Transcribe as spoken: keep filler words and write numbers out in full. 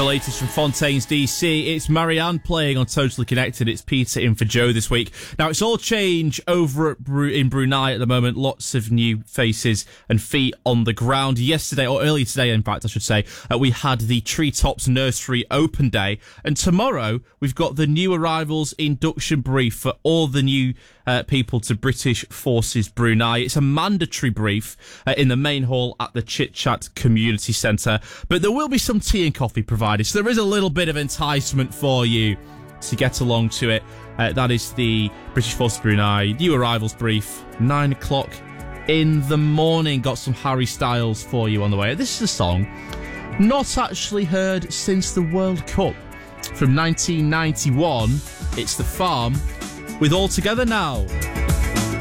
the latest from Fontaine's D C. It's Marianne playing on Totally Connected. It's Peter in for Joe this week. Now, it's all change over at Bru- in Brunei at the moment. Lots of new faces and feet on the ground. Yesterday, or earlier today, in fact, I should say, uh, we had the Treetops Nursery Open Day. And tomorrow, we've got the new arrivals induction brief for all the new uh, people to British Forces Brunei. It's a mandatory brief uh, in the main hall at the Chit Chat Community Centre. But there will be some tea and coffee provided, so there is a little bit of enticement for you to get along to it. Uh, that is the British Forces Brunei new arrivals brief, nine o'clock in the morning. Got some Harry Styles for you on the way. This is a song not actually heard since the World Cup from nineteen ninety-one. It's The Farm with All Together Now.